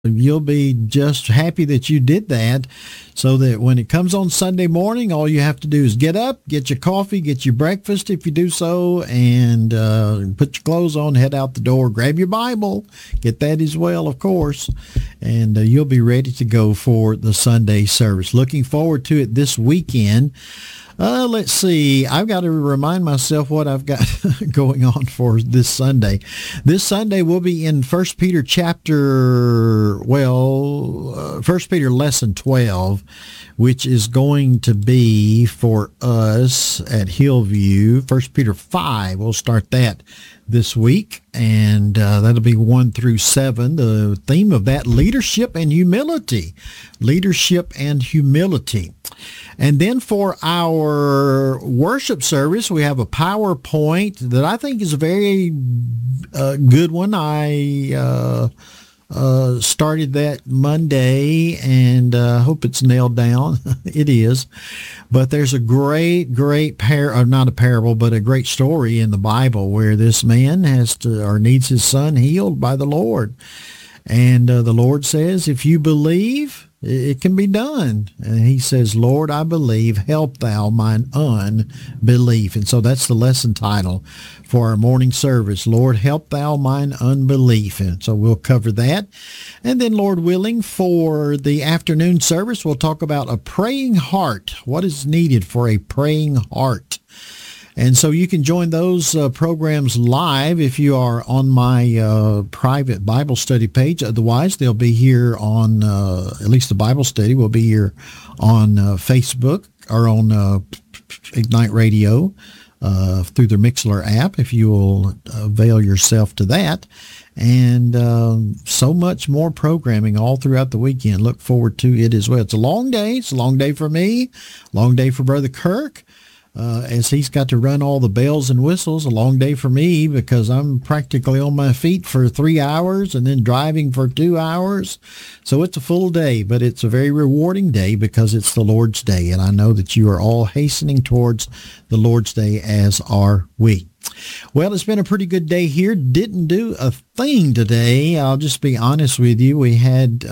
you'll be just happy that you did that, so that when it comes on Sunday morning, all you have to do is get up, get your coffee, get your breakfast if you do so, and put your clothes on, head out the door, grab your Bible, get that as well, of course, and you'll be ready to go for the Sunday service. Looking forward to it this weekend. Let's see. I've got to remind myself what I've got going on for this Sunday. This Sunday we'll be in 1 Peter lesson 12, which is going to be for us at Hillview. 1 Peter 5, we'll start that this week, and that'll be 1 through 7. The theme of that, leadership and humility. Leadership and humility. And then for our worship service, we have a PowerPoint that I think is a very good one. I started that Monday, and hope it's nailed down. It is. But there's a great not a parable, but a great story in the Bible where this man needs his son healed by the Lord. And the Lord says, if you believe, it can be done. And he says, Lord, I believe, help thou mine unbelief. And so that's the lesson title for our morning service. Lord, help thou mine unbelief. And so we'll cover that. And then, Lord willing, for the afternoon service, we'll talk about a praying heart. What is needed for a praying heart? And so you can join those programs live if you are on my private Bible study page. Otherwise, they'll be here on, at least the Bible study will be here on Facebook or on Ignite Radio through their Mixlr app, if you will avail yourself to that. And so much more programming all throughout the weekend. Look forward to it as well. It's a long day. It's a long day for me, long day for Brother Kirk. As he's got to run all the bells and whistles. A long day for me because I'm practically on my feet for 3 hours and then driving for 2 hours. So it's a full day, but it's a very rewarding day because it's the Lord's Day. And I know that you are all hastening towards the Lord's Day, as are we. Well, it's been a pretty good day here. Didn't do a thing today. I'll just be honest with you. We had,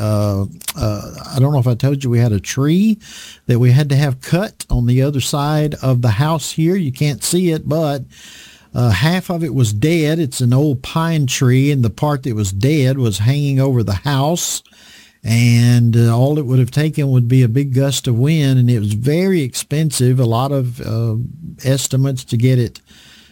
I don't know if I told you, we had a tree that we had to have cut on the other side of the house here. You can't see it, but half of it was dead. It's an old pine tree, and the part that was dead was hanging over the house. And all it would have taken would be a big gust of wind, and it was very expensive. A lot of estimates to get it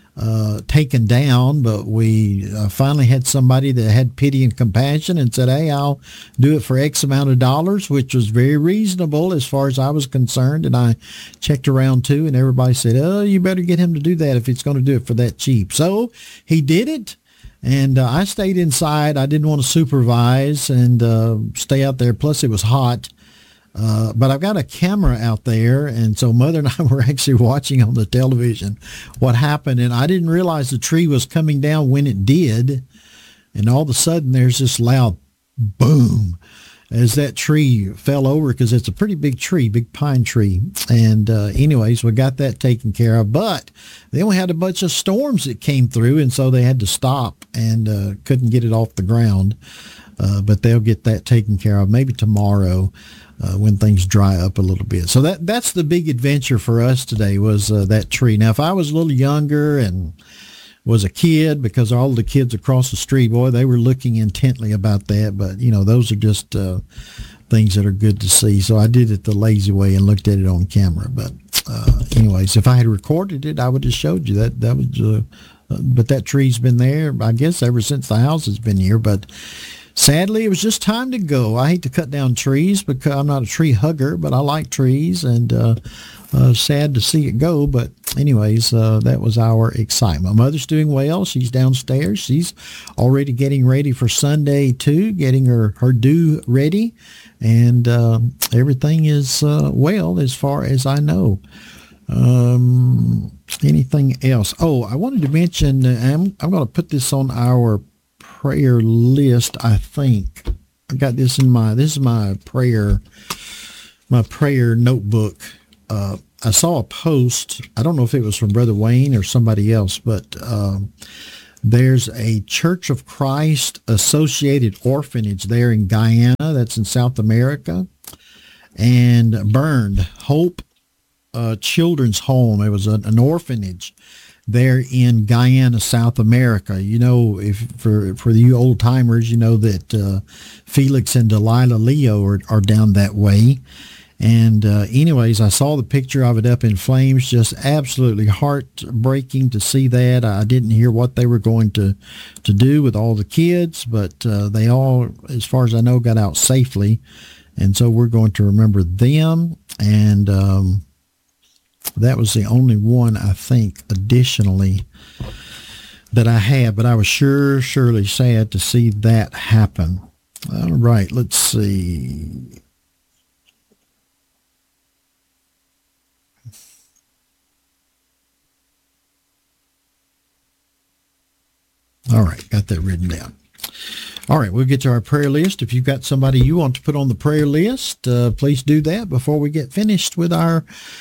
taken down, but we finally had somebody that had pity and compassion and said, hey, I'll do it for X amount of dollars, which was very reasonable as far as I was concerned. And I checked around too, and everybody said, oh, you better get him to do that if he's going to do it for that cheap. So he did it, and I stayed inside. I didn't want to supervise and stay out there. Plus it was hot. But I've got a camera out there, and so Mother and I were actually watching on the television what happened, and I didn't realize the tree was coming down when it did, and all of a sudden there's this loud boom as that tree fell over, because it's a pretty big tree, big pine tree. And anyways, we got that taken care of, but then we had a bunch of storms that came through, and so they had to stop and couldn't get it off the ground. But they'll get that taken care of maybe tomorrow when things dry up a little bit. So that's the big adventure for us today, was that tree. Now, if I was a little younger and was a kid, because all the kids across the street, boy, they were looking intently about that. But, you know, those are just things that are good to see. So I did it the lazy way and looked at it on camera. But anyways, if I had recorded it, I would have showed you that. That was, but that tree's been there, I guess, ever since the house has been here. But sadly, it was just time to go. I hate to cut down trees because I'm not a tree hugger, but I like trees, and sad to see it go. But anyways, that was our excitement. Mother's doing well. She's downstairs. She's already getting ready for Sunday too, getting her do ready, and everything is well as far as I know. Anything else? Oh, I wanted to mention, I'm going to put this on our prayer list. I think I got this in this is my prayer notebook. I saw a post. I don't know if it was from Brother Wayne or somebody else, but There's a Church of Christ Associated Orphanage there in Guyana. That's in South America. And burned Hope Children's Home. It was an orphanage there in Guyana, South America. You know, if for you old timers, you know that Felix and Delilah Leo are down that way. And anyways, I saw the picture of it up in flames. Just absolutely heartbreaking to see that. I didn't hear what they were going to do with all the kids, but they all, as far as I know, got out safely. And so we're going to remember them. And that was the only one, I think, additionally, that I had. But I was surely sad to see that happen. All right, let's see. All right, got that written down. All right, we'll get to our prayer list. If you've got somebody you want to put on the prayer list, please do that before we get finished with our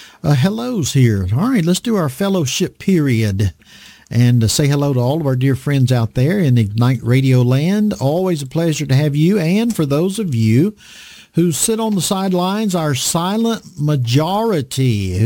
hellos here. All right, let's do our fellowship period and say hello to all of our dear friends out there in Ignite Radio Land. Always a pleasure to have you. And for those of you who sit on the sidelines, our silent majority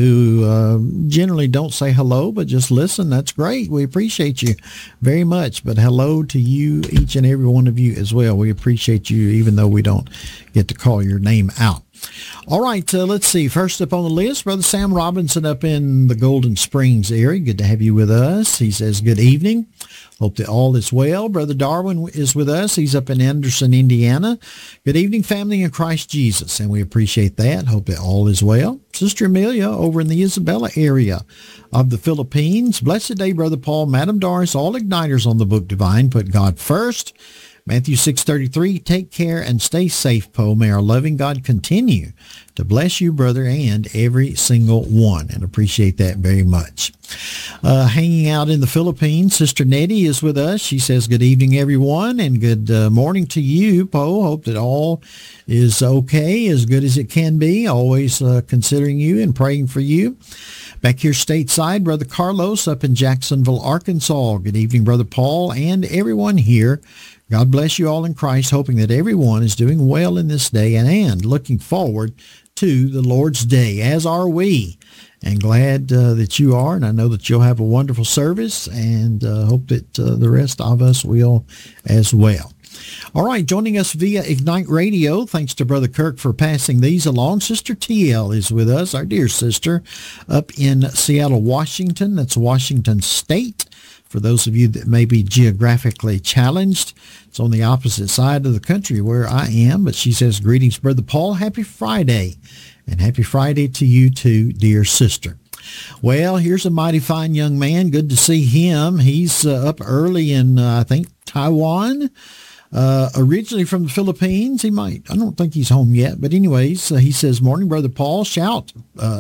who generally don't say hello, but just listen. That's great. We appreciate you very much. But hello to you, each and every one of you as well. We appreciate you, even though we don't get to call your name out. All right, let's see. First up on the list, Brother Sam Robinson up in the Golden Springs area. Good to have you with us. He says, good evening. Hope that all is well. Brother Darwin is with us. He's up in Anderson, Indiana. Good evening, family in Christ Jesus, and we appreciate that. Hope that all is well. Sister Amelia over in the Isabela area of the Philippines. Blessed day, Brother Paul, Madam Doris, all igniters on the Book Divine. Put God first. Matthew 6:33, take care and stay safe, Poe. May our loving God continue to bless you, brother, and every single one, and appreciate that very much. Hanging out in the Philippines, Sister Nettie is with us. She says, good evening, everyone, and good morning to you, Poe. Hope that all is okay, as good as it can be. Always considering you and praying for you. Back here stateside, Brother Carlos up in Jacksonville, Arkansas. Good evening, Brother Paul, and everyone here. God bless you all in Christ, hoping that everyone is doing well in this day and looking forward to the Lord's Day, as are we. And glad that you are, and I know that you'll have a wonderful service, and hope that the rest of us will as well. All right, joining us via Ignite Radio, thanks to Brother Kirk for passing these along. Sister TL is with us, our dear sister, up in Seattle, Washington. That's Washington State. For those of you that may be geographically challenged, it's on the opposite side of the country where I am. But she says, greetings, Brother Paul. Happy Friday. And happy Friday to you too, dear sister. Well, here's a mighty fine young man. Good to see him. He's up early in, I think, Taiwan. Originally from the Philippines. I don't think he's home yet, but anyways, he says, morning, Brother Paul. Shout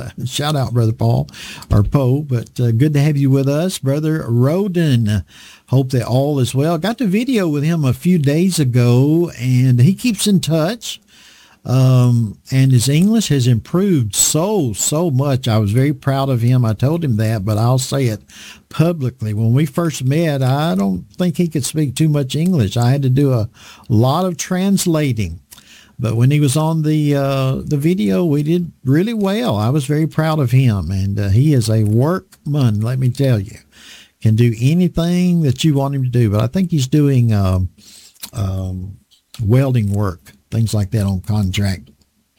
out, Brother Paul, or Poe, but good to have you with us, Brother Roden. Hope that all is well. Got the video with him a few days ago, and he keeps in touch. And his English has improved so much. I was very proud of him. I told him that, but I'll say it publicly. When we first met, I don't think he could speak too much English. I had to do a lot of translating. But when he was on the video, we did really well. I was very proud of him, and he is a workman, let me tell you. Can do anything that you want him to do. But I think he's doing welding work, things like that on contract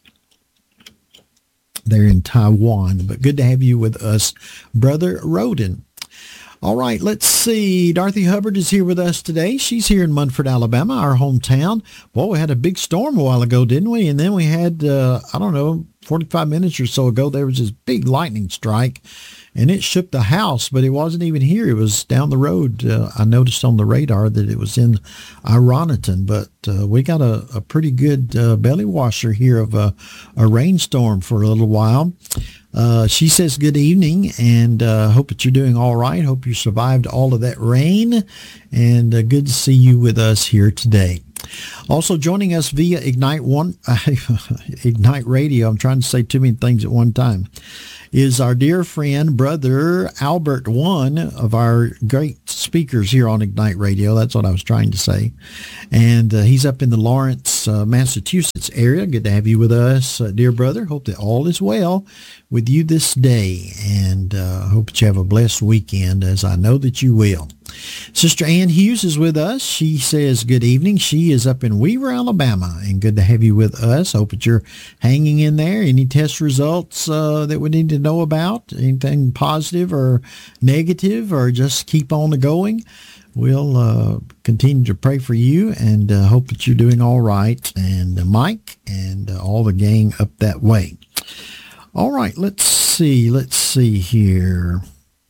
there in Taiwan. But good to have you with us, Brother Roden. All right, let's see. Dorothy Hubbard is here with us today. She's here in Munford, Alabama, our hometown. Boy, we had a big storm a while ago, didn't we? And then we had, 45 minutes or so ago, there was this big lightning strike, and it shook the house, but it wasn't even here. It was down the road. I noticed on the radar that it was in Ironton, but we got a pretty good belly washer here of a rainstorm for a little while. She says, good evening, and hope that you're doing all right. Hope you survived all of that rain, and good to see you with us here today. Also joining us via Ignite Ignite Radio, I'm trying to say too many things at one time, is our dear friend, Brother Albert, one of our great speakers here on Ignite Radio. That's what I was trying to say. And he's up in the Lawrence, Massachusetts area. Good to have you with us, dear brother. Hope that all is well with you this day, and hope that you have a blessed weekend, as I know that you will. Sister Ann Hughes is with us. She says good evening. She is up in Weaver, Alabama, and good to have you with us. Hope that you're hanging in there. Any test results that we need to know about? Anything positive or negative, or just keep on going? We'll continue to pray for you and hope that you're doing all right, and Mike and all the gang up that way. All right, let's see here.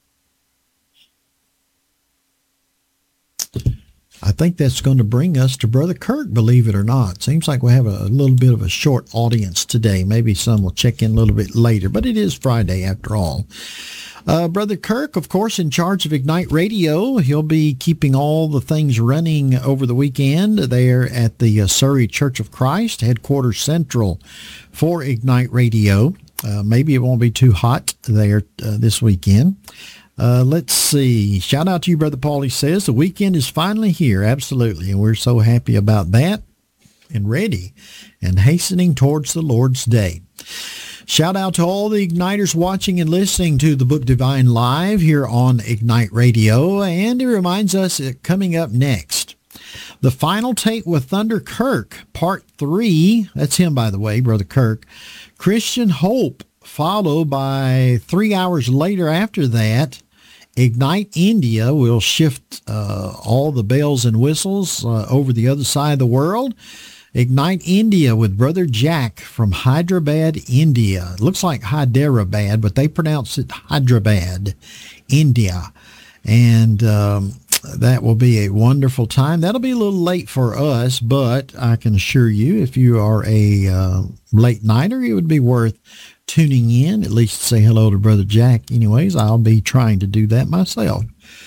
I think that's going to bring us to Brother Kirk, believe it or not. Seems like we have a little bit of a short audience today. Maybe some will check in a little bit later, but it is Friday after all. Brother Kirk, of course, in charge of Ignite Radio. He'll be keeping all the things running over the weekend there at the Surrey Church of Christ, headquarters central for Ignite Radio. Maybe it won't be too hot there this weekend. Let's see. Shout out to you, Brother Paul. He says the weekend is finally here. Absolutely. And we're so happy about that and ready and hastening towards the Lord's day. Shout out to all the Igniters watching and listening to the Book Divine Live here on Ignite Radio. And it reminds us that coming up next, the Final Take with Thunder Kirk, Part 3. That's him, by the way, Brother Kirk. Christian Hope, followed by 3 hours later after that, Ignite India will shift all the bells and whistles over the other side of the world. Ignite India with Brother Jack from Hyderabad, India. It looks like Hyderabad, but they pronounce it Hyderabad, India. And that will be a wonderful time. That'll be a little late for us, but I can assure you, if you are a late nighter, it would be worth tuning in, at least to say hello to Brother Jack. Anyways, I'll be trying to do that myself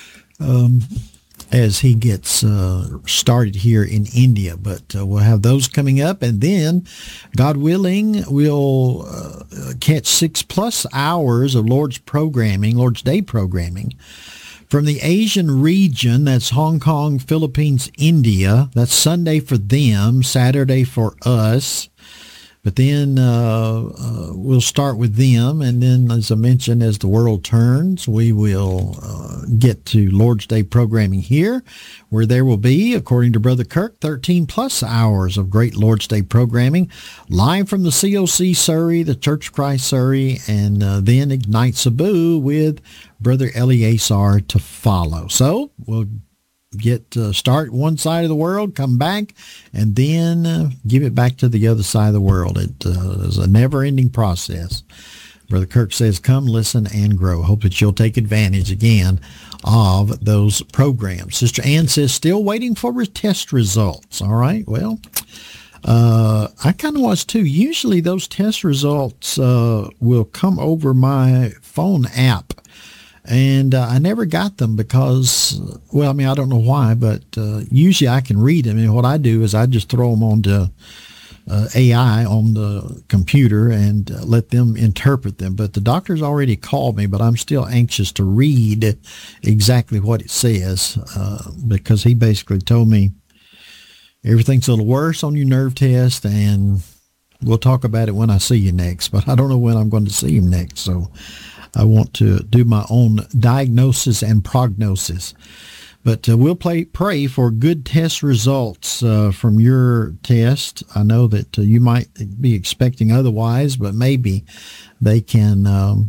as he gets started here in India. But we'll have those coming up, and then, God willing, we'll catch 6+ hours of Lord's Day programming from the Asian region. That's Hong Kong, Philippines, India. That's Sunday for them, Saturday for us. But then we'll start with them, and then, as I mentioned, as the world turns, we will get to Lord's Day programming here, where there will be, according to Brother Kirk, 13+ hours of great Lord's Day programming, live from the COC Surrey, the Church of Christ Surrey, and then Ignite Cebu with Brother Eleazar to follow. So we'll start one side of the world, come back, and then give it back to the other side of the world. It is a never-ending process. Brother Kirk says, come, listen, and grow. Hope that you'll take advantage again of those programs. Sister Ann says, still waiting for test results. All right, well, I kind of was too. Usually those test results will come over my phone app. And I never got them because, well, I mean, I don't know why, but usually I can read them. And what I do is I just throw them onto AI on the computer and let them interpret them. But the doctor's already called me, but I'm still anxious to read exactly what it says because he basically told me everything's a little worse on your nerve test, and we'll talk about it when I see you next. But I don't know when I'm going to see him next, so I want to do my own diagnosis and prognosis. But we'll pray for good test results from your test. I know that you might be expecting otherwise, but maybe they can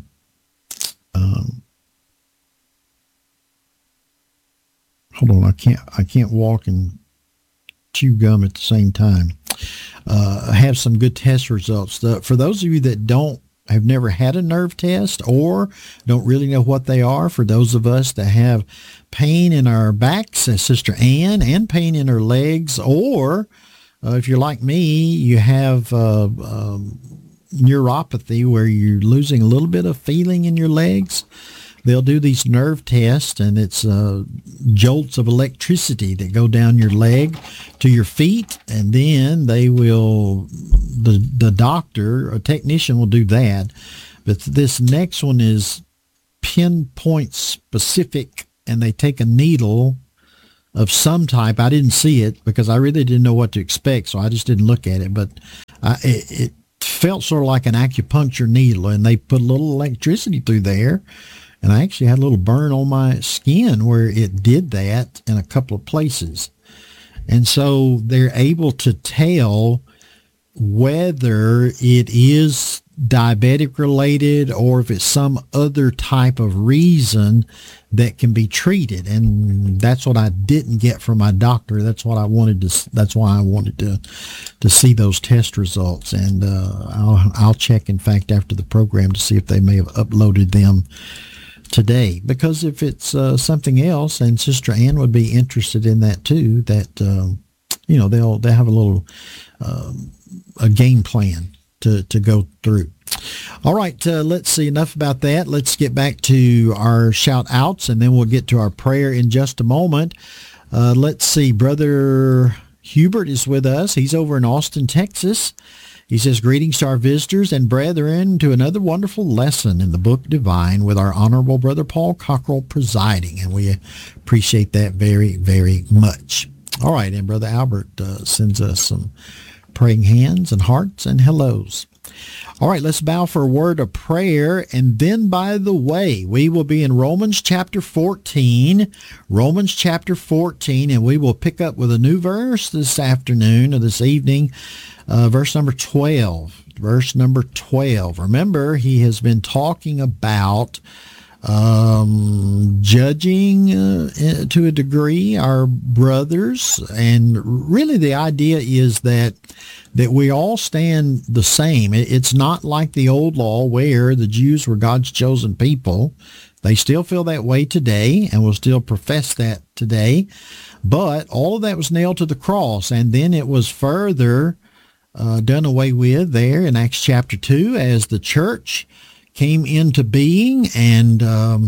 hold on, I can't walk and chew gum at the same time. Have some good test results. For those of you that have never had a nerve test or don't really know what they are, for those of us that have pain in our backs, as Sister Ann, and pain in her legs, or if you're like me, you have neuropathy where you're losing a little bit of feeling in your legs, they'll do these nerve tests, and it's jolts of electricity that go down your leg to your feet, and then they will, the doctor, a technician will do that. But this next one is pinpoint specific, and they take a needle of some type. I didn't see it because I really didn't know what to expect, so I just didn't look at it. But it felt sort of like an acupuncture needle, and they put a little electricity through there, and I actually had a little burn on my skin where it did that in a couple of places. And so they're able to tell whether it is diabetic related or if it's some other type of reason that can be treated. And that's what I didn't get from my doctor. That's why I wanted to see those test results. And I'll check, in fact, after the program to see if they may have uploaded them today, because if it's something else, and Sister Ann would be interested in that too, that they'll have a little a game plan to go through. All right, let's see, enough about that. Let's get back to our shout outs, and then we'll get to our prayer in just a moment. Let's see, Brother Hubert is with us. He's over in Austin, Texas. He says, greetings to our visitors and brethren to another wonderful lesson in the Book Divine with our Honorable Brother Paul Cockrell presiding, and we appreciate that very, very much. All right, and Brother Albert sends us some praying hands and hearts and hellos. All right, let's bow for a word of prayer. And then, by the way, we will be in Romans chapter 14, and we will pick up with a new verse this afternoon or this evening, verse number 12. Remember, he has been talking about judging to a degree our brothers, and really the idea is that we all stand the same. It's not like the old law where the Jews were God's chosen people. They still feel that way today and will still profess that today, but all of that was nailed to the cross, and then it was further done away with there in Acts chapter 2 as the church came into being, and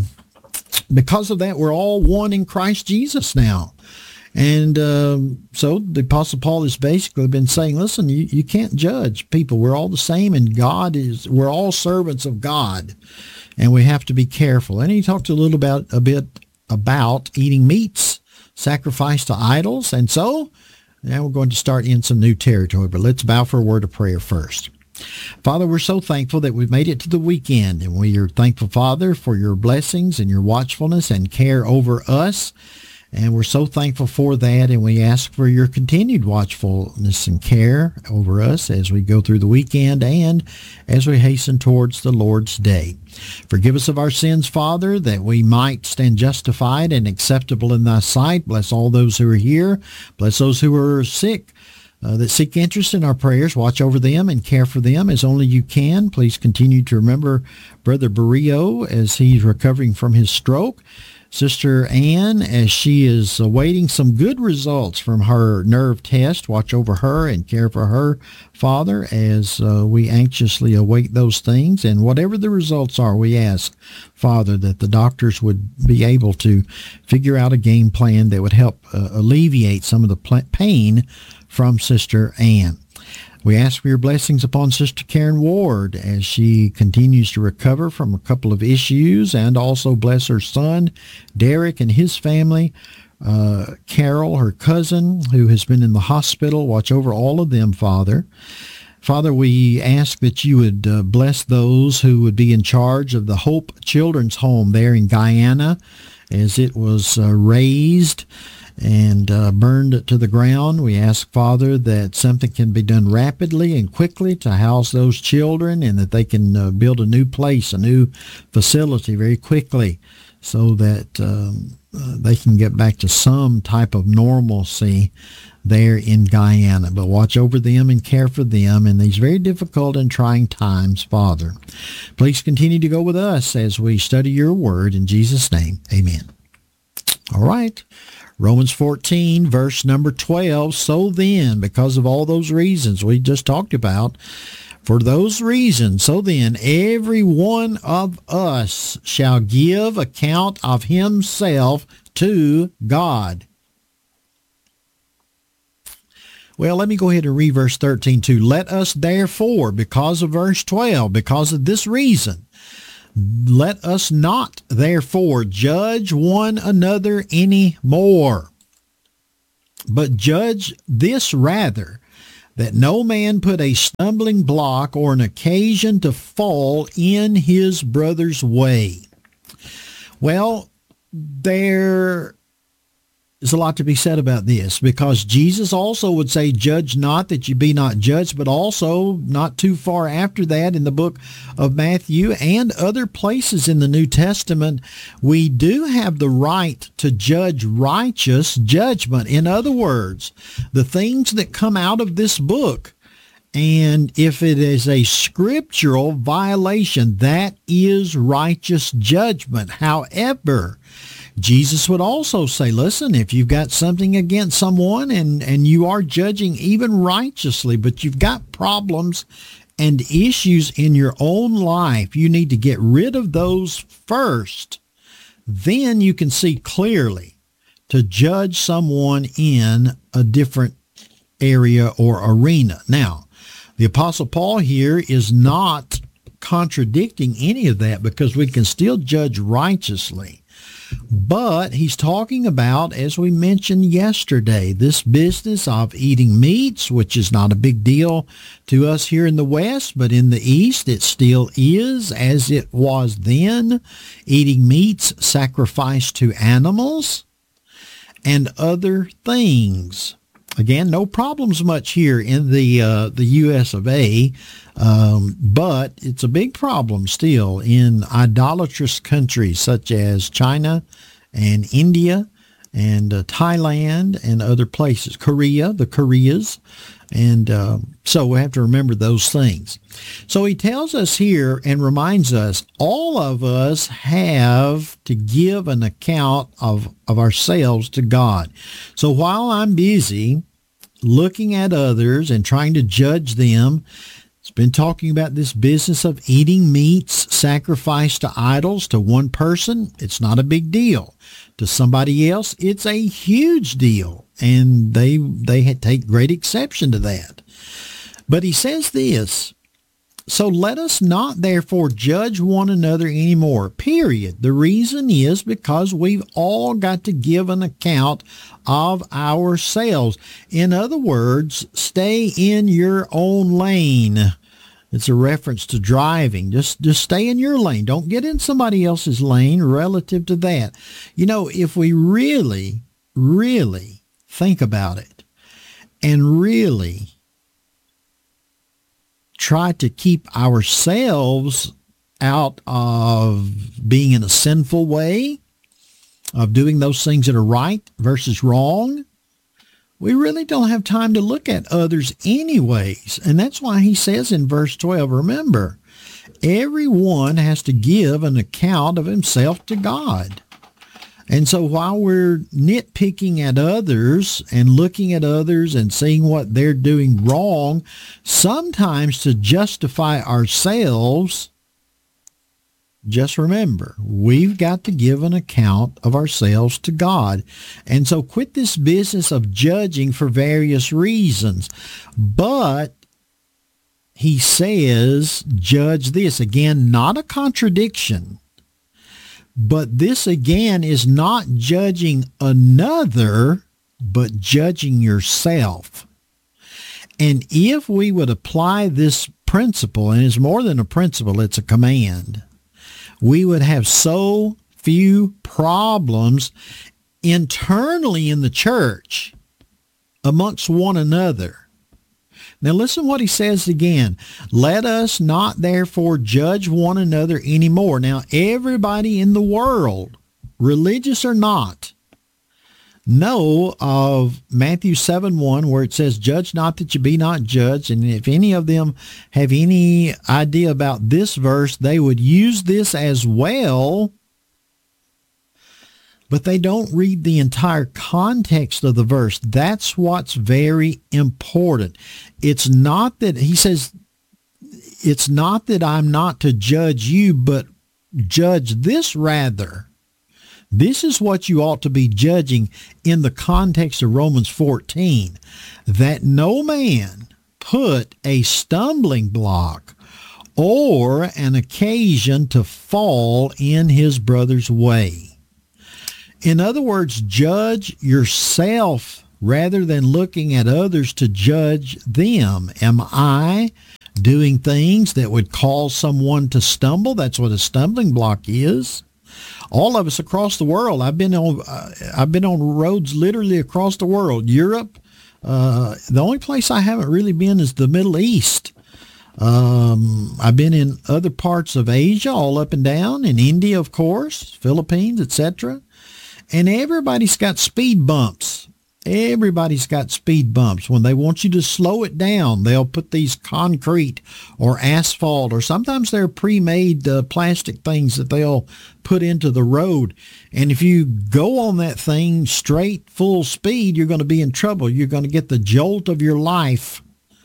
because of that, we're all one in Christ Jesus now. And so the Apostle Paul has basically been saying, listen, you can't judge people. We're all the same, and we're all servants of God, and we have to be careful. And he talked a bit about eating meats sacrificed to idols, and so now we're going to start in some new territory. But let's bow for a word of prayer first. Father, we're so thankful that we've made it to the weekend, and we are thankful, Father, for your blessings and your watchfulness and care over us. And we're so thankful for that, and we ask for your continued watchfulness and care over us as we go through the weekend and as we hasten towards the Lord's Day. Forgive us of our sins, Father, that we might stand justified and acceptable in thy sight. Bless all those who are here. Bless those who are sick, that seek interest in our prayers. Watch over them and care for them as only you can. Please continue to remember Brother Barrio as he's recovering from his stroke. Sister Ann, as she is awaiting some good results from her nerve test, watch over her and care for her, Father, as we anxiously await those things. And whatever the results are, we ask, Father, that the doctors would be able to figure out a game plan that would help alleviate some of the pain from Sister Ann. We ask for your blessings upon Sister Karen Ward as she continues to recover from a couple of issues, and also bless her son, Derek, and his family. Carol, her cousin, who has been in the hospital. Watch over all of them, Father. Father, we ask that you would bless those who would be in charge of the Hope Children's Home there in Guyana as it was razed and burned to the ground. We ask, Father, that something can be done rapidly and quickly to house those children, and that they can build a new place, a new facility very quickly, so that they can get back to some type of normalcy there in Guyana. But watch over them and care for them in these very difficult and trying times, Father. Please continue to go with us as we study your word. In Jesus' name, amen. All right. Romans 14, verse number 12. So then, because of all those reasons we just talked about, For those reasons, so then every one of us shall give account of himself to God. Well, let me go ahead and read verse 13 too. Let us therefore, because of verse 12, because of this reason, let us not therefore judge one another any more, but judge this rather, that no man put a stumbling block or an occasion to fall in his brother's way. Well, there is a lot to be said about this, because Jesus also would say, judge not that you be not judged, but also not too far after that in the book of Matthew and other places in the New Testament, we do have the right to judge righteous judgment. In other words, the things that come out of this book, and if it is a scriptural violation, that is righteous judgment. However, Jesus would also say, listen, if you've got something against someone and you are judging even righteously, but you've got problems and issues in your own life, you need to get rid of those first. Then you can see clearly to judge someone in a different area or arena. Now, the Apostle Paul here is not contradicting any of that, because we can still judge righteously. But he's talking about, as we mentioned yesterday, this business of eating meats, which is not a big deal to us here in the West, but in the East it still is, as it was then, eating meats sacrificed to animals and other things. Again, no problems much here in the U.S. of A., but it's a big problem still in idolatrous countries such as China and India and Thailand and other places, Korea, the Koreas. And so we have to remember those things. So he tells us here and reminds us, all of us have to give an account of ourselves to God. So while I'm busy looking at others and trying to judge them, it's been talking about this business of eating meats sacrificed to idols. To one person, it's not a big deal. To somebody else, it's a huge deal, and they take great exception to that. But he says this, so let us not therefore judge one another anymore, period. The reason is because we've all got to give an account of ourselves. In other words, stay in your own lane. It's a reference to driving. Just stay in your lane. Don't get in somebody else's lane relative to that. You know, if we really, really think about it and really try to keep ourselves out of being in a sinful way, of doing those things that are right versus wrong, we really don't have time to look at others anyways. And that's why he says in verse 12, remember, everyone has to give an account of himself to God. And so while we're nitpicking at others and looking at others and seeing what they're doing wrong, sometimes to justify ourselves, just remember, we've got to give an account of ourselves to God. And so quit this business of judging for various reasons. But he says, judge this. Again, not a contradiction. But this, again, is not judging another, but judging yourself. And if we would apply this principle, and it's more than a principle, it's a command, we would have so few problems internally in the church amongst one another. Now listen what he says again. Let us not therefore judge one another anymore. Now everybody in the world, religious or not, know of Matthew 7:1 where it says, judge not that you be not judged. And if any of them have any idea about this verse, they would use this as well. But they don't read the entire context of the verse. That's what's very important. It's not that, he says, it's not that I'm not to judge you, but judge this rather. This is what you ought to be judging in the context of Romans 14, that no man put a stumbling block or an occasion to fall in his brother's way. In other words, judge yourself rather than looking at others to judge them. Am I doing things that would cause someone to stumble? That's what a stumbling block is. All of us across the world. I've been on roads literally across the world. Europe. The only place I haven't really been is the Middle East. I've been in other parts of Asia, all up and down, in India, of course, Philippines, etc. And everybody's got speed bumps. Everybody's got speed bumps. When they want you to slow it down, they'll put these concrete or asphalt, or sometimes they're pre-made plastic things that they'll put into the road. And if you go on that thing straight, full speed, you're going to be in trouble. You're going to get the jolt of your life.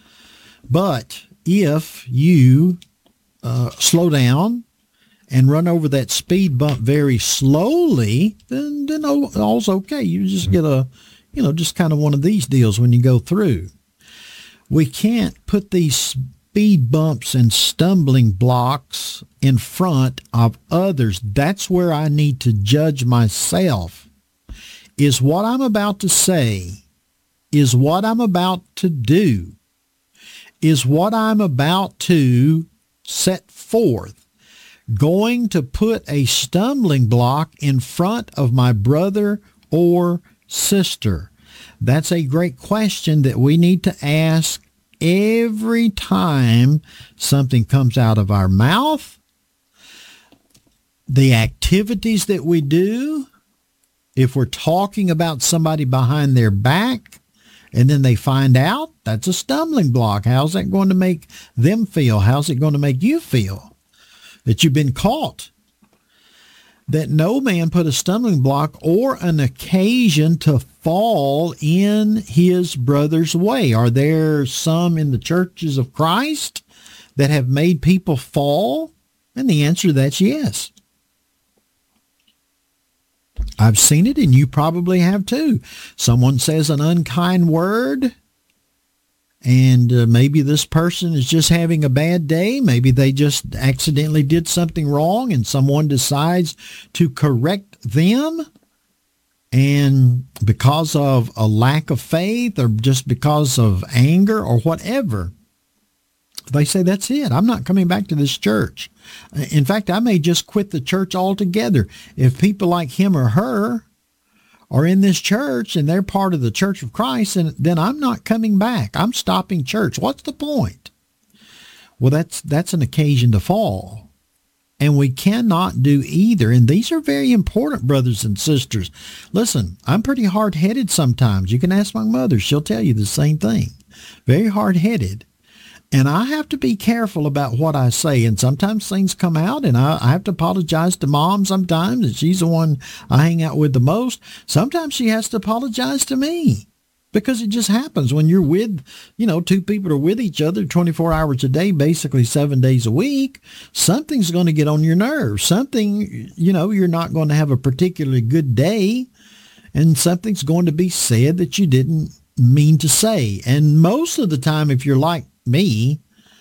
But if you slow down and run over that speed bump very slowly, then all's okay. You just get just kind of one of these deals when you go through. We can't put these speed bumps and stumbling blocks in front of others. That's where I need to judge myself. Is what I'm about to say, is what I'm about to do, is what I'm about to set forth going to put a stumbling block in front of my brother or sister? That's a great question that we need to ask every time something comes out of our mouth, the activities that we do. If we're talking about somebody behind their back and then they find out, that's a stumbling block. How's that going to make them feel? How's it going to make you feel that you've been caught? That no man put a stumbling block or an occasion to fall in his brother's way. Are there some in the churches of Christ that have made people fall? And the answer to that's yes. I've seen it, and you probably have too. Someone says an unkind word, and maybe this person is just having a bad day. Maybe they just accidentally did something wrong, and someone decides to correct them. And because of a lack of faith or just because of anger or whatever, they say, that's it. I'm not coming back to this church. In fact, I may just quit the church altogether. If people like him or her are in this church and they're part of the Church of Christ, and then I'm not coming back. I'm stopping church. What's the point? Well, that's an occasion to fall. And we cannot do either. And these are very important, brothers and sisters. Listen, I'm pretty hard-headed sometimes. You can ask my mother. She'll tell you the same thing. Very hard-headed. And I have to be careful about what I say. And sometimes things come out, and I have to apologize to Mom sometimes, and she's the one I hang out with the most. Sometimes she has to apologize to me, because it just happens when you're with, two people are with each other 24 hours a day, basically 7 days a week. Something's going to get on your nerves. Something, you're not going to have a particularly good day, and something's going to be said that you didn't mean to say. And most of the time, if you're like me,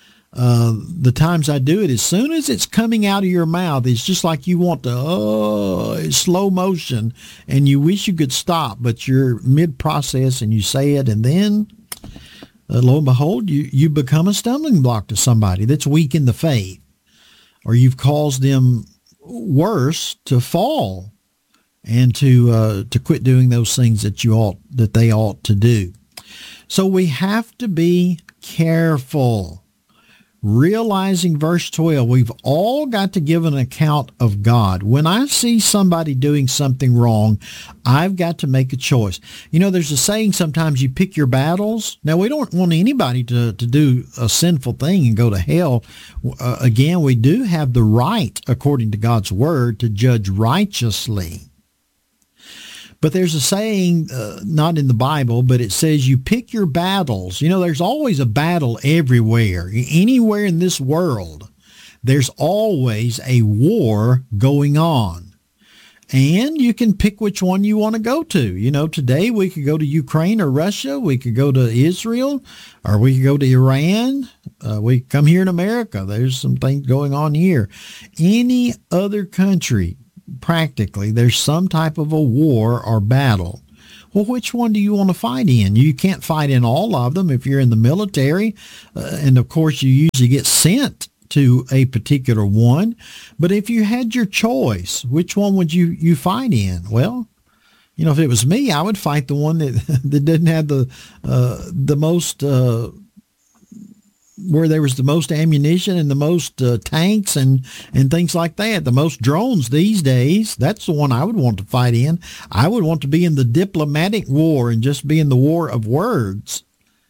the times I do it, as soon as it's coming out of your mouth, it's just like you want to, it's slow motion, and you wish you could stop, but you're mid-process and you say it, and then, lo and behold, you become a stumbling block to somebody that's weak in the faith, or you've caused them worse to fall and to quit doing those things that they ought to do. So we have to be careful. Realizing verse 12, we've all got to give an account of God. When I see somebody doing something wrong, I've got to make a choice. There's a saying, sometimes you pick your battles. Now, we don't want anybody to do a sinful thing and go to hell. Again, we do have the right, according to God's word, to judge righteously. But there's a saying, not in the Bible, but it says you pick your battles. You know, there's always a battle everywhere. Anywhere in this world, there's always a war going on. And you can pick which one you want to go to. You know, today we could go to Ukraine or Russia. We could go to Israel, or we could go to Iran. We could come here in America. There's some things going on here. Any other country, practically, there's some type of a war or battle. Well, which one do you want to fight in? You can't fight in all of them if you're in the military. And, of course, you usually get sent to a particular one. But if you had your choice, which one would you fight in? Well, you know, if it was me, I would fight the one that didn't have the most, where there was the most ammunition and the most tanks and things like that. The most drones these days, that's the one I would want to fight in. I would want to be in the diplomatic war and just be in the war of words.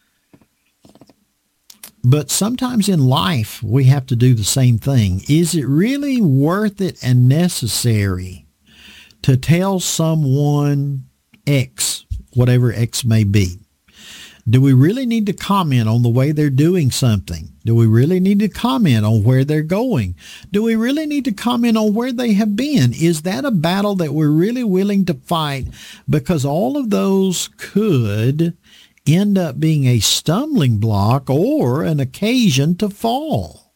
But sometimes in life, we have to do the same thing. Is it really worth it and necessary to tell someone X, whatever X may be? Do we really need to comment on the way they're doing something? Do we really need to comment on where they're going? Do we really need to comment on where they have been? Is that a battle that we're really willing to fight? Because all of those could end up being a stumbling block or an occasion to fall.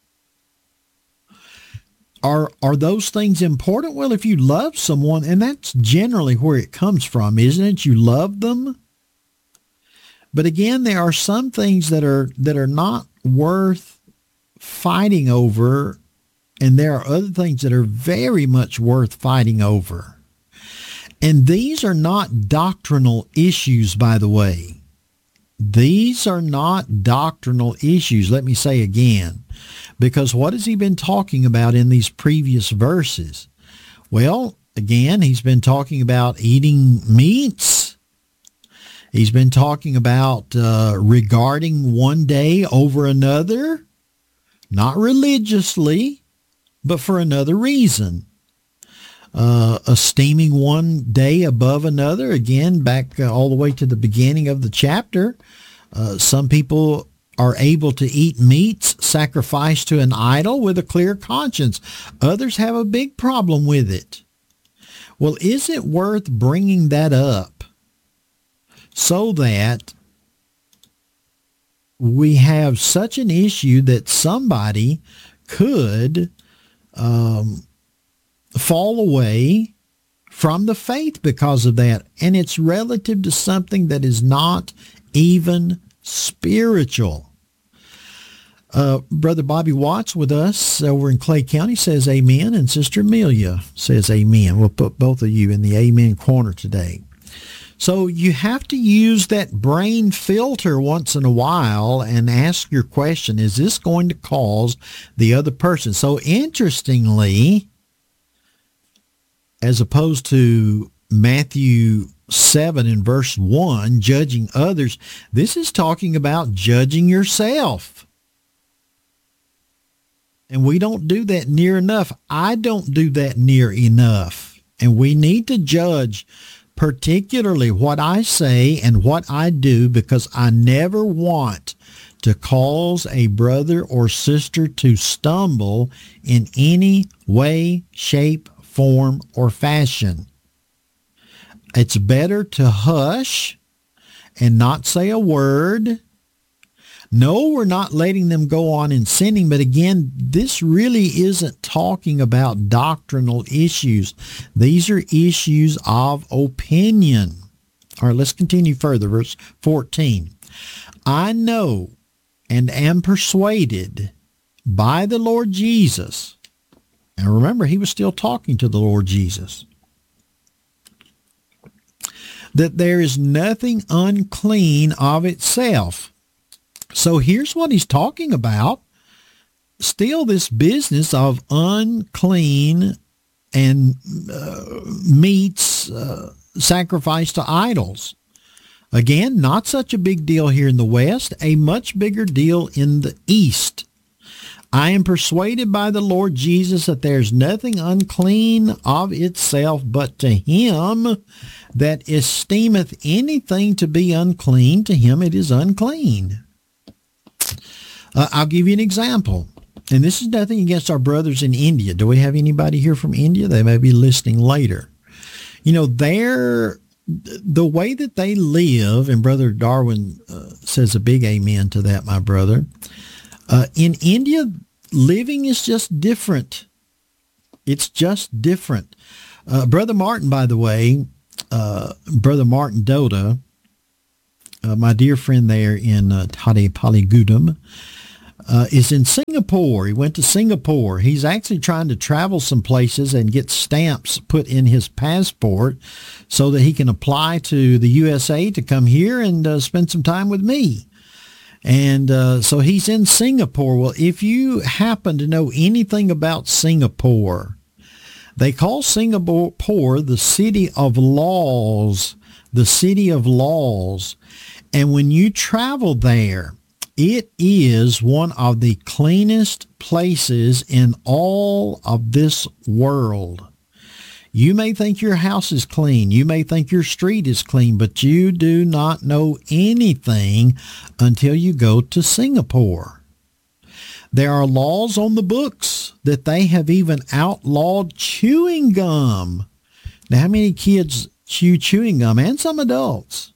Are those things important? Well, if you love someone, and that's generally where it comes from, isn't it? You love them. But again, there are some things that are not worth fighting over, and there are other things that are very much worth fighting over. And these are not doctrinal issues, by the way. These are not doctrinal issues, let me say again, because what has he been talking about in these previous verses? Well, again, he's been talking about eating meats. He's been talking about regarding one day over another, not religiously, but for another reason. Esteeming one day above another. Again, back all the way to the beginning of the chapter. Some people are able to eat meats sacrificed to an idol with a clear conscience. Others have a big problem with it. Well, is it worth bringing that up so that we have such an issue that somebody could fall away from the faith because of that? And it's relative to something that is not even spiritual. Brother Bobby Watts with us over in Clay County says amen, and Sister Amelia says amen. We'll put both of you in the amen corner today. So you have to use that brain filter once in a while and ask your question, is this going to cause the other person? So interestingly, as opposed to Matthew 7 in verse 1, judging others, this is talking about judging yourself. And we don't do that near enough. I don't do that near enough. And we need to judge particularly what I say and what I do, because I never want to cause a brother or sister to stumble in any way, shape, form, or fashion. It's better to hush and not say a word. No, we're not letting them go on in sinning, but again, this really isn't talking about doctrinal issues. These are issues of opinion. All right, let's continue further. Verse 14. I know and am persuaded by the Lord Jesus. And remember, he was still talking to the Lord Jesus. That there is nothing unclean of itself. So here's what he's talking about. Still this business of unclean and meats sacrificed to idols. Again, not such a big deal here in the West, a much bigger deal in the East. I am persuaded by the Lord Jesus that there's nothing unclean of itself, but to him that esteemeth anything to be unclean, to him it is unclean. I'll give you an example. And this is nothing against our brothers in India. Do we have anybody here from India? They may be listening later. You know, the way that they live, and Brother Darwin says a big amen to that, my brother. In India, living is just different. It's just different. Brother Martin, by the way, Brother Martin Dota, my dear friend there in Tade Paligudam, is in Singapore. He went to Singapore. He's actually trying to travel some places and get stamps put in his passport so that he can apply to the USA to come here and spend some time with me. And so he's in Singapore. Well, if you happen to know anything about Singapore, they call Singapore the city of laws, the city of laws. And when you travel there, it is one of the cleanest places in all of this world. You may think your house is clean. You may think your street is clean, but you do not know anything until you go to Singapore. There are laws on the books that they have even outlawed chewing gum. Now, how many kids chew chewing gum, and some adults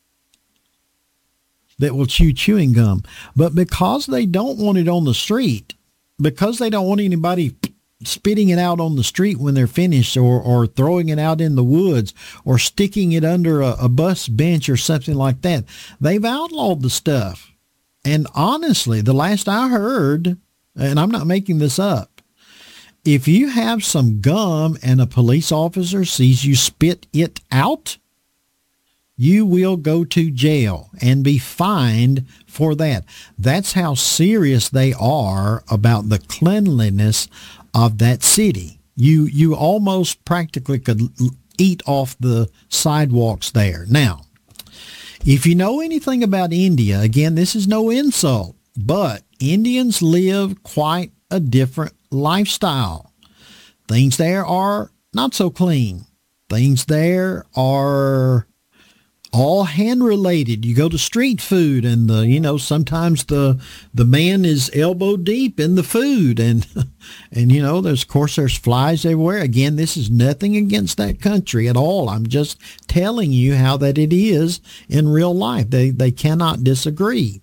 that will chew chewing gum? But because they don't want it on the street, because they don't want anybody spitting it out on the street when they're finished, or throwing it out in the woods, or sticking it under a bus bench or something like that, they've outlawed the stuff. And honestly, the last I heard, and I'm not making this up, if you have some gum and a police officer sees you spit it out, you will go to jail and be fined for that. That's how serious they are about the cleanliness of that city. You almost practically could eat off the sidewalks there. Now, if you know anything about India, again, this is no insult, but Indians live quite a different lifestyle. Things there are not so clean. Things there are all hand related. You go to street food, and sometimes the man is elbow deep in the food, and there's flies everywhere. Again, this is nothing against that country at all. I'm just telling you how that it is in real life. They cannot disagree.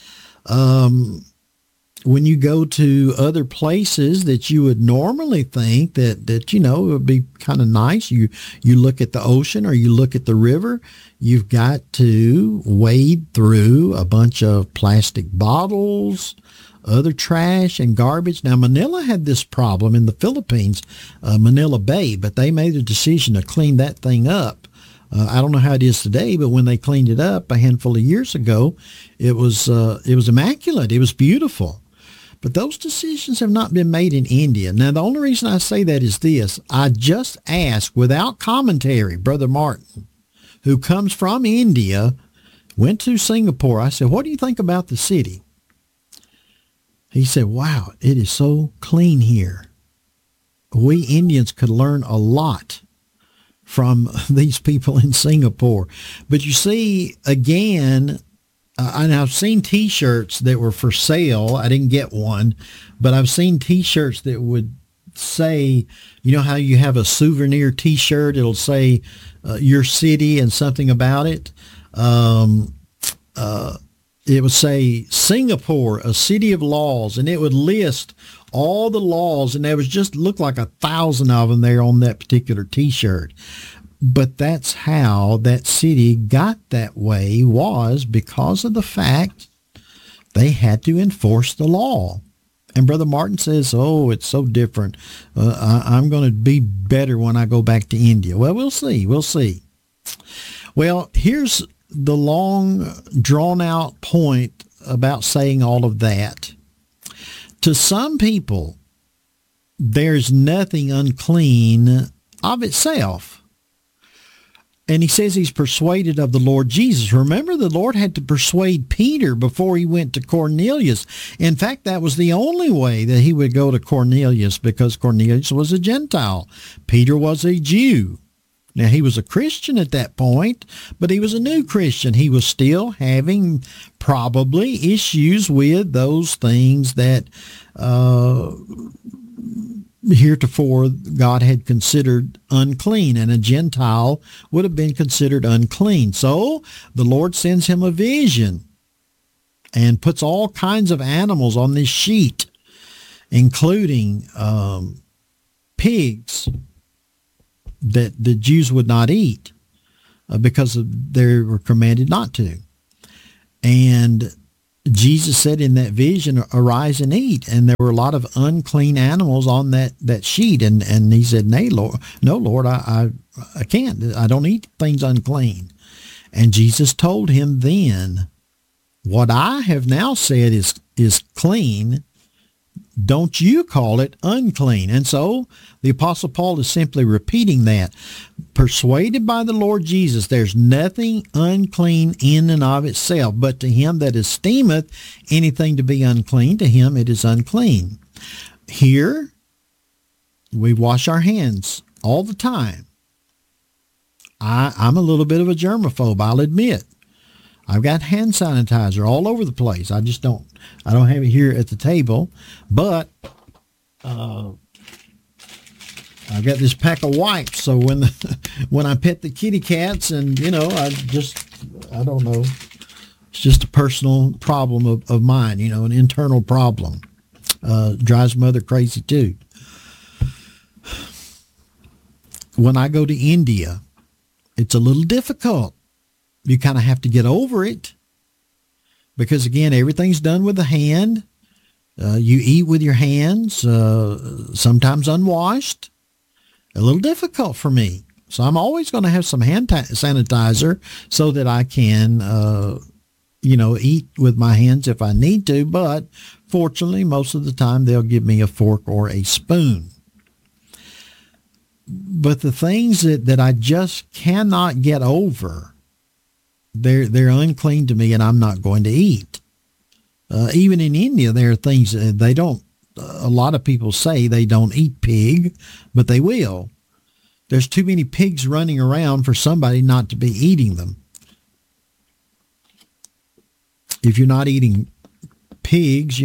When you go to other places that you would normally think that it would be kind of nice, you look at the ocean or you look at the river, you've got to wade through a bunch of plastic bottles, other trash and garbage. Now, Manila had this problem in the Philippines, Manila Bay, but they made a decision to clean that thing up. I don't know how it is today, but when they cleaned it up a handful of years ago, it was immaculate. It was beautiful. But those decisions have not been made in India. Now, the only reason I say that is this. I just asked, without commentary, Brother Martin, who comes from India, went to Singapore. I said, what do you think about the city? He said, wow, it is so clean here. We Indians could learn a lot from these people in Singapore. But you see, again, and I've seen T-shirts that were for sale. I didn't get one, but I've seen T-shirts that would say, you know how you have a souvenir T-shirt? It'll say your city and something about it. It would say Singapore, a city of laws, and it would list all the laws, and there was just looked like 1,000 of them there on that particular T-shirt. But that's how that city got that way, was because of the fact they had to enforce the law. And Brother Martin says, oh, it's so different. I'm going to be better when I go back to India. Well, we'll see. We'll see. Well, here's the long, drawn-out point about saying all of that. To some people, there's nothing unclean of itself. And he says he's persuaded of the Lord Jesus. Remember, the Lord had to persuade Peter before he went to Cornelius. In fact, that was the only way that he would go to Cornelius, because Cornelius was a Gentile. Peter was a Jew. Now, he was a Christian at that point, but he was a new Christian. He was still having probably issues with those things that heretofore God had considered unclean, and a Gentile would have been considered unclean. So the Lord sends him a vision and puts all kinds of animals on this sheet, including pigs that the Jews would not eat because they were commanded not to. And Jesus said in that vision, arise and eat. And there were a lot of unclean animals on that sheet. And he said, no, Lord, I can't. I don't eat things unclean. And Jesus told him then, what I have now said is clean. Don't you call it unclean. And so the Apostle Paul is simply repeating that. Persuaded by the Lord Jesus, there's nothing unclean in and of itself, but to him that esteemeth anything to be unclean, to him it is unclean. Here, we wash our hands all the time. I'm a little bit of a germaphobe, I'll admit. I've got hand sanitizer all over the place. I don't have it here at the table, but I've got this pack of wipes. So when I pet the kitty cats, and I don't know, it's just a personal problem of mine, an internal problem. Drives mother crazy too. When I go to India, it's a little difficult. You kind of have to get over it because, again, everything's done with the hand. You eat with your hands, sometimes unwashed. A little difficult for me. So I'm always going to have some hand sanitizer so that I can, eat with my hands if I need to. But fortunately, most of the time, they'll give me a fork or a spoon. But the things that I just cannot get over, they're unclean to me, and I'm not going to eat. Even in India, there are things they don't. A lot of people say they don't eat pig, but they will. There's too many pigs running around for somebody not to be eating them. If you're not eating pigs,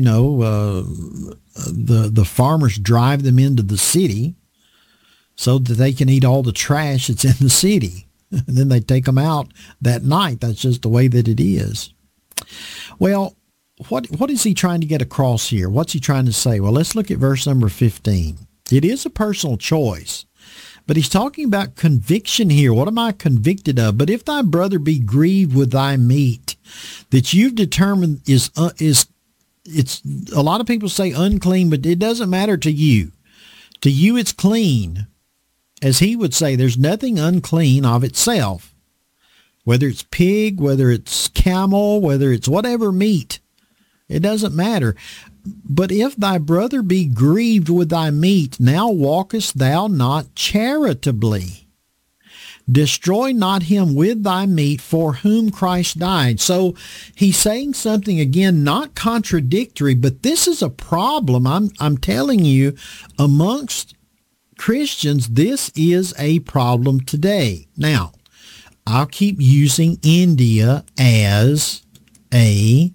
the farmers drive them into the city so that they can eat all the trash that's in the city. And then they take them out that night. That's just the way that it is. Well, what is he trying to get across here? What's he trying to say? Well, let's look at verse number 15. It is a personal choice, but he's talking about conviction here. What am I convicted of? But if thy brother be grieved with thy meat that you've determined is it's a lot of people say unclean, but it doesn't matter to you. To you, it's clean. As he would say, there's nothing unclean of itself, whether it's pig, whether it's camel, whether it's whatever meat, it doesn't matter. But if thy brother be grieved with thy meat, now walkest thou not charitably. Destroy not him with thy meat for whom Christ died. So he's saying something, again, not contradictory, but this is a problem. I'm telling you, amongst Christians, this is a problem today. Now, I'll keep using India as an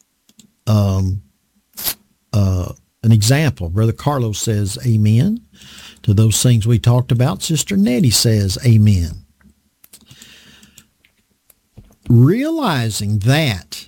example. Brother Carlos says amen to those things we talked about. Sister Nettie says amen. Realizing that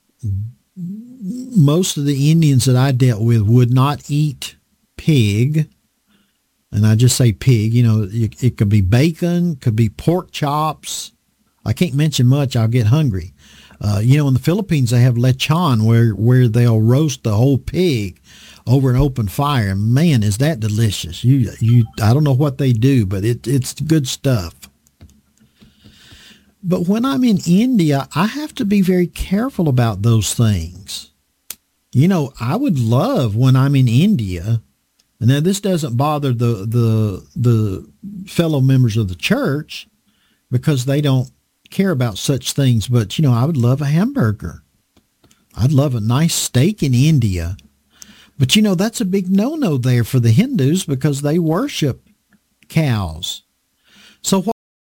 most of the Indians that I dealt with would not eat pig, and I just say pig, it could be bacon, could be pork chops. I can't mention much, I'll get hungry. In the Philippines, they have lechon where they'll roast the whole pig over an open fire. And man, is that delicious. I don't know what they do, but it's good stuff. But when I'm in India, I have to be very careful about those things. I would love when I'm in India. Now, this doesn't bother the fellow members of the church. because they don't care about such things. But, I would love a hamburger. I'd love a nice steak in India. But, that's a big no-no there for the Hindus because they worship cows. So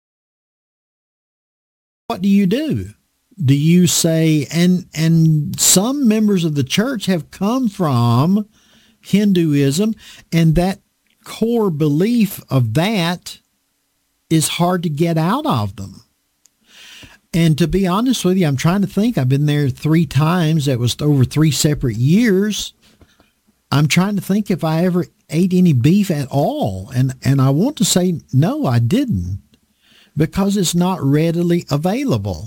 what do you do? Do you say, and some members of the church have come from Hinduism, and that core belief of that is hard to get out of them. And to be honest with you, I'm trying to think. I've been there 3 times. That was over 3 separate years. I'm trying to think if I ever ate any beef at all. And I want to say, no, I didn't, because it's not readily available.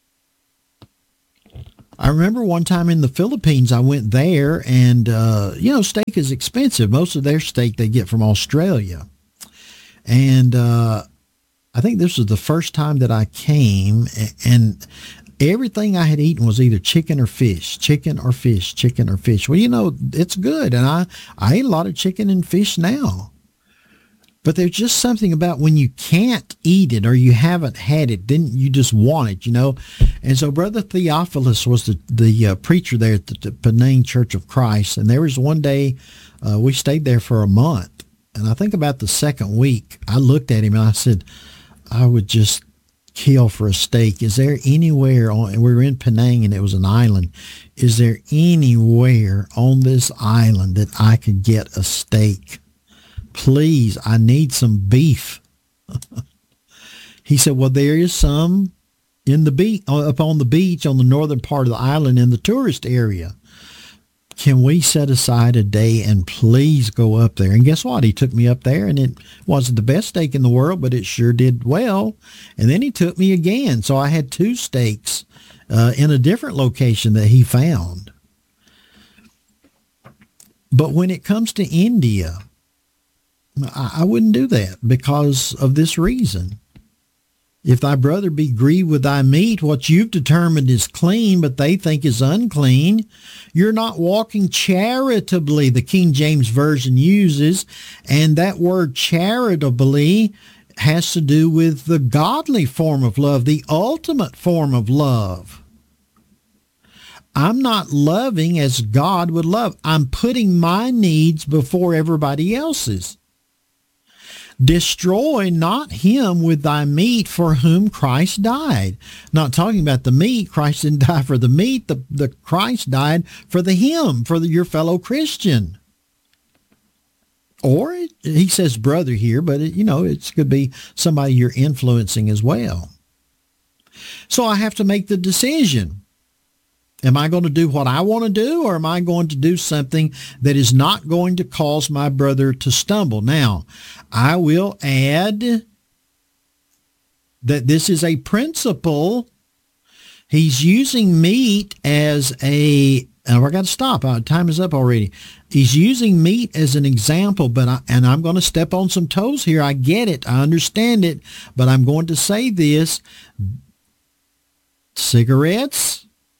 I remember one time in the Philippines, I went there, and, steak is expensive. Most of their steak they get from Australia. And I think this was the first time that I came, and everything I had eaten was either chicken or fish, chicken or fish, chicken or fish. Well, it's good, and I eat a lot of chicken and fish now. But there's just something about when you can't eat it or you haven't had it, then you just want it, And so Brother Theophilus was the preacher there at the Penang Church of Christ. And there was one day we stayed there for a month. And I think about the second week, I looked at him and I said, I would just kill for a steak. Is there anywhere and we were in Penang and it was an island. Is there anywhere on this island that I could get a steak? Please, I need some beef. He said, well, there is some up on the beach on the northern part of the island in the tourist area. Can we set aside a day and please go up there? And guess what? He took me up there, and it wasn't the best steak in the world, but it sure did well. And then he took me again. So I had 2 steaks in a different location that he found. But when it comes to India, I wouldn't do that because of this reason. If thy brother be grieved with thy meat, what you've determined is clean, but they think is unclean, you're not walking charitably, the King James Version uses, and that word charitably has to do with the godly form of love, the ultimate form of love. I'm not loving as God would love. I'm putting my needs before everybody else's. Destroy not him with thy meat for whom Christ died. Not talking about the meat. Christ didn't die for the meat. The Christ died for the him, for your fellow Christian. Or he says brother here, but it could be somebody you're influencing as well. So I have to make the decision. Am I going to do what I want to do, or am I going to do something that is not going to cause my brother to stumble? Now, I will add that this is a principle. He's using meat as and I got to stop. Time is up already. He's using meat as an example, and I'm going to step on some toes here. I get it. I understand it. But I'm going to say this. Cigarettes,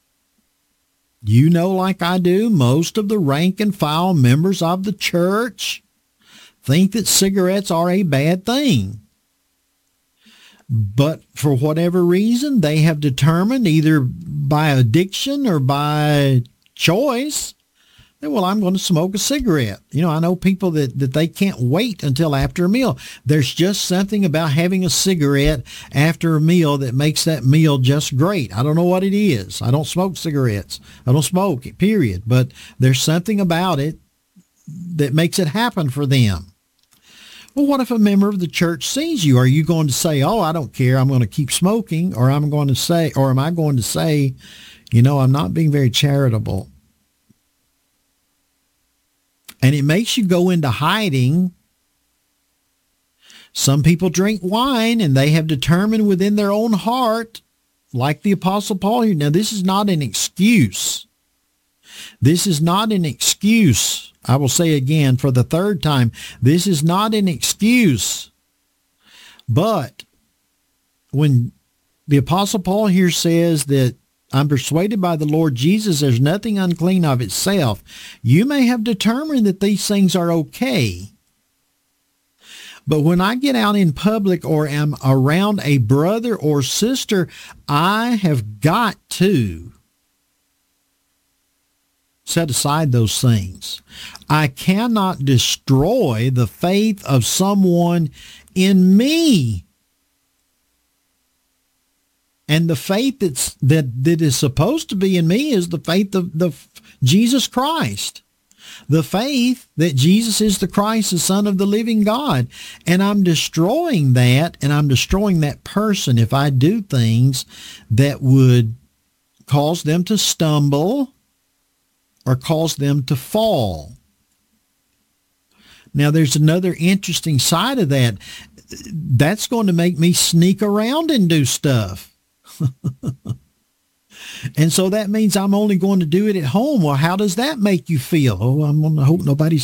like I do, most of the rank and file members of the church think that cigarettes are a bad thing. But for whatever reason, they have determined, either by addiction or by choice, that, well, I'm going to smoke a cigarette. I know people that they can't wait until after a meal. There's just something about having a cigarette after a meal that makes that meal just great. I don't know what it is. I don't smoke cigarettes. I don't smoke, period. But there's something about it that makes it happen for them. Well, what if a member of the church sees you? Are you going to say, oh, I don't care, I'm going to keep smoking? Or am I going to say, I'm not being very charitable? And it makes you go into hiding. Some people drink wine, and they have determined within their own heart, like the Apostle Paul here. Now, this is not an excuse. This is not an excuse. I will say again for the 3rd time, this is not an excuse. But when the Apostle Paul here says that I'm persuaded by the Lord Jesus, there's nothing unclean of itself, you may have determined that these things are okay. But when I get out in public or am around a brother or sister, I have got to set aside those things. I cannot destroy the faith of someone in me. And the faith that is supposed to be in me is the faith of Jesus Christ. The faith that Jesus is the Christ, the Son of the living God. And I'm destroying that, and I'm destroying that person if I do things that would cause them to stumble or cause them to fall. Now, there's another interesting side of that. That's going to make me sneak around and do stuff. And so that means I'm only going to do it at home. Well, how does that make you feel? Oh, I'm going to hope nobody